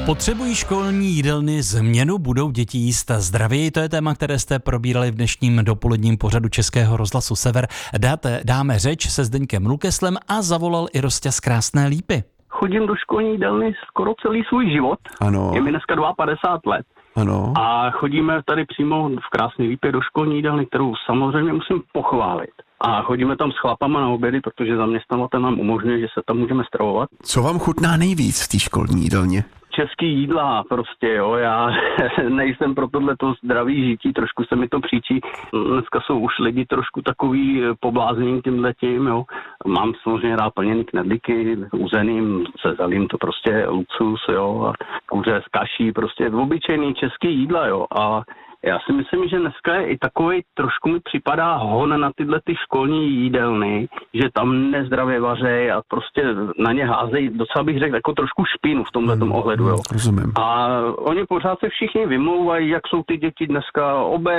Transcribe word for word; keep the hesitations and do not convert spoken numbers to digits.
Potřebují školní jídelny změnu, budou děti jíst zdravěji? To je téma, které jste probírali v dnešním dopoledním pořadu Českého rozhlasu Sever. Dáte, dáme řeč se Zdeňkem Lukeslem a zavolal i Rosťa z Krásné Lípy. Chodím do školní jídelny skoro celý svůj život. Ano. Je mi dneska padesát dva let. Ano. A chodíme tady přímo v Krásné Lípě do školní jídelny, kterou samozřejmě musím pochválit. A chodíme tam s chlapama na obědy, protože zaměstnavatel nám umožňuje, že se tam můžeme stravovat. Co vám chutná nejvíc v té školní jídelně? Český jídla prostě, jo, já nejsem pro tohleto zdravý žití, trošku se mi to příčí. Dneska jsou už lidi trošku takový poblázení tímhletím, jo. Mám samozřejmě rád plněný knedlíky, uzeným, se zalím to prostě luxus, jo, a kuře z kaší, prostě obyčejný český jídla, jo, a já si myslím, že dneska je i takový, trošku mi připadá hon na tyhle ty školní jídelny, že tam nezdravě vařejí a prostě na ně házejí, docela bych řekl, jako trošku špínu v tomhletom ohledu, jo. Rozumím. A oni pořád se všichni vymlouvají, jak jsou ty děti dneska obé